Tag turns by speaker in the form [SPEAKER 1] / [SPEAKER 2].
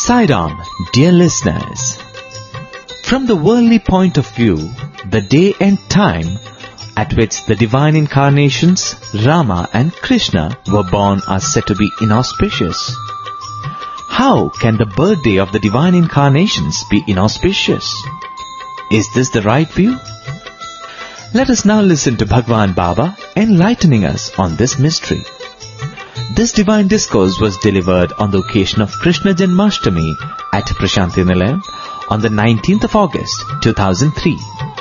[SPEAKER 1] Sai Ram, dear listeners. From the worldly point of view, the day and time at which the divine incarnations, Rama and Krishna, were born are said to be inauspicious. How can the birthday of the divine incarnations be inauspicious? Is this the right view? Let us now listen to Bhagwan Baba enlightening us on this mystery. This divine discourse was delivered on the occasion of Krishna Janmashtami at Prashanti Nilayam on the 19th of August, 2003.